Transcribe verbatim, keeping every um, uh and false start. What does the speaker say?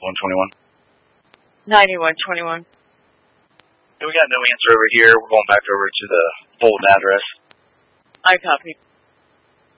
one twenty-one. ninety-one twenty-one. We got no answer over here. We're going back over to the old address. I copy.